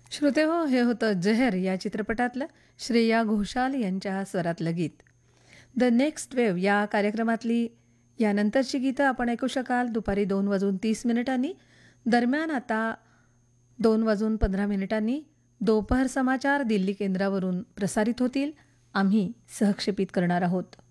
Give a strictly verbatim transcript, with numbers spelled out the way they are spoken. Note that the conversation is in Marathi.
श्रोतेहो, हे होतं जहर या चित्रपटातलं श्रेया घोषाल यांच्या स्वरातलं गीत. द नेक्स्ट वेव्ह या कार्यक्रमातली यानंतरची गीतं आपण ऐकू शकाल दुपारी दोन वाजून तीस मिनिटांनी. दरम्यान आता दोन वाजून पंधरा मिनिटांनी दोपहर समाचार दिल्ली केंद्रावरून प्रसारित होतील. आम्ही सहक्षेपित करणार आहोत.